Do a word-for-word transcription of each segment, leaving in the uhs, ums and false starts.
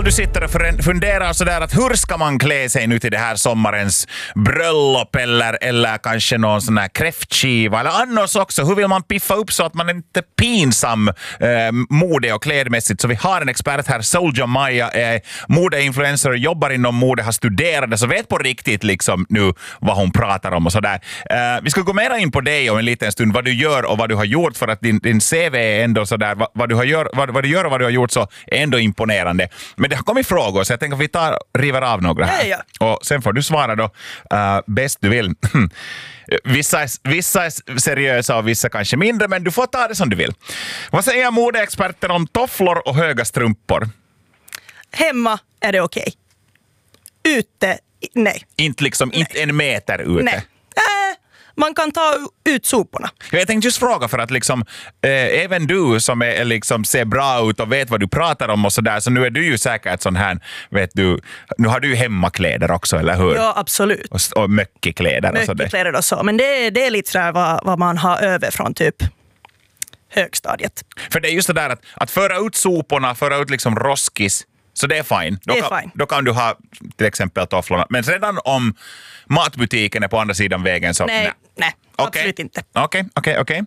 du sitter och funderar sådär att hur ska man klä sig nu till det här sommarens bröllop eller, eller kanske någon sån här kräftskiva eller annars också. Hur vill man piffa upp så att man inte är pinsam eh, mode- och klädmässigt? Så vi har en expert här, Soldier Maja, är modeinfluencer och jobbar inom mode, har studerat det, så vet på riktigt liksom nu vad hon pratar om och sådär. Eh, vi ska gå mer in på dig om en liten stund, vad du gör och vad du har gjort, för att din, din C V är ändå sådär, vad, vad, du har gör, vad, vad du gör och vad du har gjort så är ändå imponerande. Men det har kommit frågor så jag tänker att vi tar, river av några här. Ja, ja. Och sen får du svara då uh, bäst du vill. Vissa är, vissa är seriösa och vissa kanske mindre, men du får ta det som du vill. Vad säger modeexperter om tofflor och höga strumpor? Hemma är det okej. Ute, nej. Inte liksom, nej. Inte en meter ute? Nej. Äh, man kan ta ut soporna. Jag tänkte just fråga för att liksom, eh, även du som är, liksom, ser bra ut och vet vad du pratar om och sådär, så nu är du ju säkert sån här, vet du, nu har du ju hemmakläder också, eller hur? Ja, absolut. Och, och möckekläder och sådär. Möckekläder och så, men det, det är lite sådär vad, vad man har över från typ högstadiet. För det är just det där att, att föra ut soporna, föra ut liksom roskis, så det är fine. Då, det är kan, fine. då kan du ha till exempel tofflorna. Men redan om matbutiken är på andra sidan vägen så... Nej, nej, nej okay. absolut inte. Okej, okej, okej.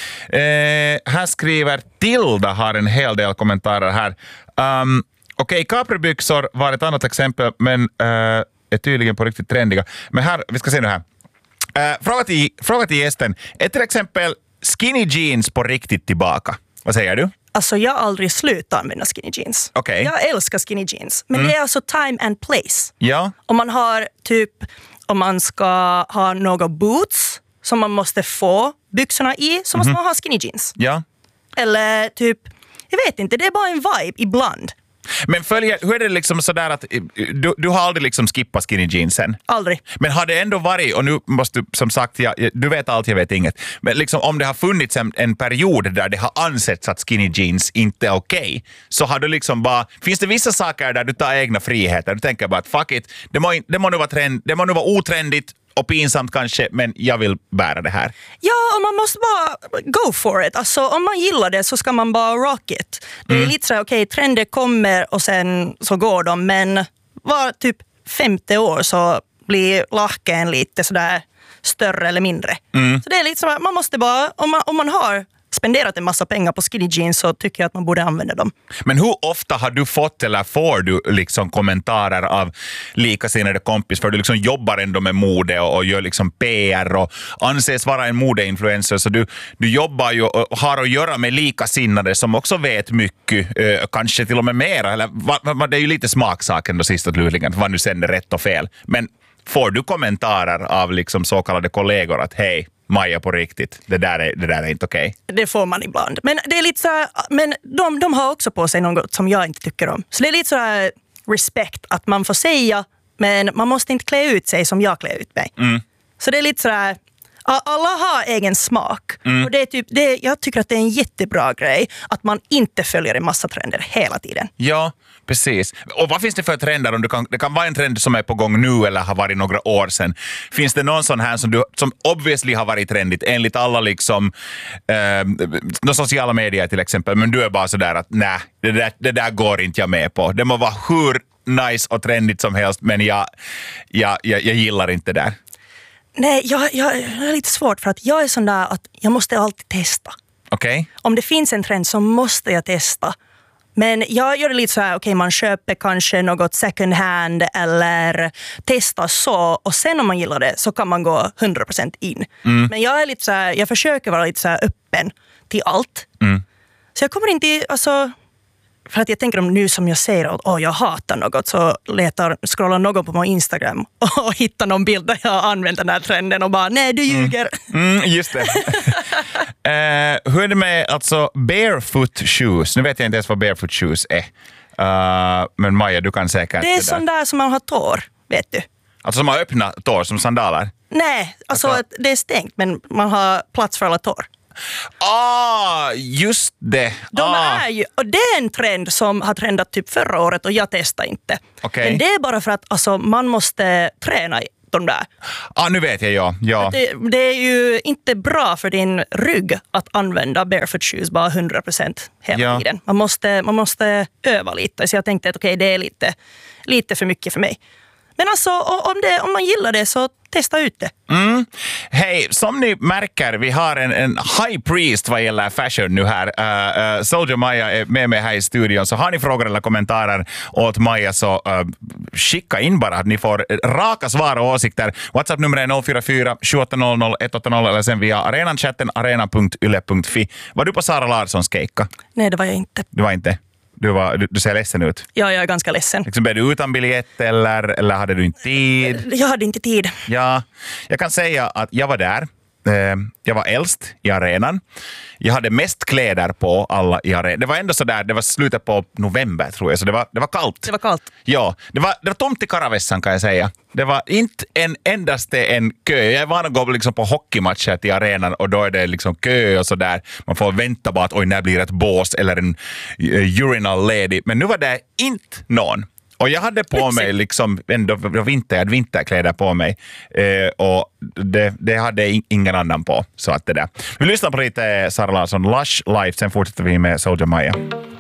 Här skriver Tilda, har en hel del kommentarer här. Um, okej, okay, kaprebyxor var ett annat exempel, men uh, är tydligen på riktigt trendiga. Men här, vi ska se nu här. Uh, fråga, till, fråga till gästen. Är till exempel skinny jeans på riktigt tillbaka? Vad säger du? Alltså jag har aldrig slutat använda skinny jeans. Okay. Jag älskar skinny jeans. Men mm. det är alltså time and place. Ja. Om man har typ, om man ska ha några boots som man måste få byxorna i, så måste mm. man ha skinny jeans. Ja. Eller typ, jag vet inte, det är bara en vibe ibland. Men följer, hur är det liksom sådär att du, du har aldrig liksom skippat skinny jeansen? Aldrig. Men har det ändå varit, och nu måste du, som sagt, jag, du vet allt, jag vet inget. Men liksom om det har funnits en, en period där det har ansetts att skinny jeans inte är okej, okay, så har du liksom bara, finns det vissa saker där du tar egna friheter? Du tänker bara att fuck it, det må, det må nu vara trend, det må nu vara otrendigt och pinsamt kanske, men jag vill bära det här. Ja, och man måste bara go for it. Alltså om man gillar det så ska man bara rock it. Det är mm. lite så här, okej, okay, trender kommer och sen så går de, men var typ femte år så blir lacken lite sådär större eller mindre. Mm. Så det är lite så här, man måste bara, om man, om man har spenderat en massa pengar på skinny jeans så tycker jag att man borde använda dem. Men hur ofta har du fått eller får du liksom kommentarer av likasinnade kompis, för du liksom jobbar ändå med mode och, och gör liksom P R och anses vara en modeinfluencer, så du, du jobbar ju och har att göra med likasinnade som också vet mycket, eh, kanske till och med mer, eller va, va, det är ju lite smaksaken då sist och slutligen, vad nu sen är rätt och fel. Men får du kommentarer av liksom så kallade kollegor att hej, Maja på riktigt, det där är, det där är inte okej. Okay. Det får man ibland. Men det är lite så här, men de, de har också på sig något som jag inte tycker om. Så det är lite så här respekt att man får säga, men man måste inte klä ut sig som jag klär ut mig. Mm. Så det är lite så här, alla har egen smak. Mm. Och det är typ, det, jag tycker att det är en jättebra grej att man inte följer en massa trender hela tiden. Ja, precis. Och vad finns det för trender? Om du kan, det kan vara en trend som är på gång nu eller har varit några år sedan. Finns det någon sån här som, du, som obviously har varit trendigt enligt alla liksom eh, sociala medier till exempel, men du är bara sådär att nej, det där, det där går inte jag med på. Det må vara hur nice och trendigt som helst, men jag, jag, jag, jag gillar inte det där. Nej, jag, jag, jag är lite svårt för att jag är sån där att jag måste alltid testa. Okej. Okay. Om det finns en trend så måste jag testa. Men jag gör det lite så här, okej, okay, man köper kanske något second hand eller testar så, och sen om man gillar det så kan man gå hundra procent in. Mm. Men jag är lite så här, jag försöker vara lite så här öppen till allt. Mm. Så jag kommer inte, alltså, för att jag tänker om nu som jag säger att oh, jag hatar något, så letar, scrollar någon på min Instagram och hittar någon bild där jag har använt den här trenden och bara, nej, du ljuger. Mm. Mm, just det. uh, hur är det med alltså barefoot shoes? Nu vet jag inte ens vad barefoot shoes är. Uh, men Maja, du kan säkert det är det sån där som man har tår, vet du. Alltså som har öppna tår, som sandaler? Nej, alltså, alltså det är stängt, men man har plats för alla tår. Ah, just det. De ah. är ju, och det är en trend som har trendat typ förra året och jag testar inte. Okay. Men det är bara för att alltså, man måste träna de där. Ah, nu vet jag, ja. ja. Det, det är ju inte bra för din rygg att använda barefoot shoes bara hundra procent hela ja. tiden. Man måste, man måste öva lite. Så jag tänkte att okej, okay, det är lite, lite för mycket för mig. Men alltså, om, det, om man gillar det så testa ut det. Mm. Hej, som ni märker, vi har en, en high priest vad gäller fashion nu här. Uh, uh, Soldier Maja är med mig här i studion, så har ni frågor eller kommentarer åt Maja så uh, skicka in bara. Ni får raka svar och åsikter. WhatsApp-nummer är noll fyra fyra sju åtta noll noll ett åtta noll eller sen via arenan-chatten arena punkt yle punkt fi. Var du på Sara Larssons keikka? Nej, det var jag inte. Du var inte? Du, var, du, du ser ledsen ut. Ja, jag är ganska ledsen. Liksom, blev du utan biljett eller, eller hade du inte tid? Jag hade inte tid. Ja, jag kan säga att jag var där. Jag var äldst i arenan. Jag hade mest kläder på alla i arenan. Det var ändå så där, det var slutet på november tror jag, så det var, det var kallt. Det var kallt. Ja, det var, det var tomt i Karavässan kan jag säga. Det var inte en endaste en kö. Jag är van att gå liksom på hockeymatcher till arenan och då är det liksom kö och så där. Man får vänta bara att oj, när blir ett bås eller en uh, urinal ledig. Men nu var det inte någon. Och jag hade på mig liksom ändå vinter, vinterkläder på mig eh, och det, det hade ingen annan på. Så att det där. Vi lyssnar på lite Sara Larsson, Lush Life, sen fortsätter vi med Soldier Maja.